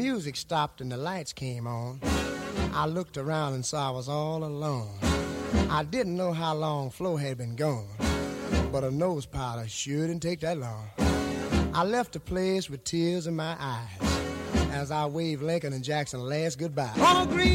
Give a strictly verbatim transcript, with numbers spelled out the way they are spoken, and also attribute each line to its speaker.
Speaker 1: music stopped and the lights came on, I looked around and saw I was all alone. I didn't know how long Flo had been gone, but a nose powder sure didn't take that long. I left the place with tears in my eyes as I waved Lincoln and Jackson last goodbye. On a green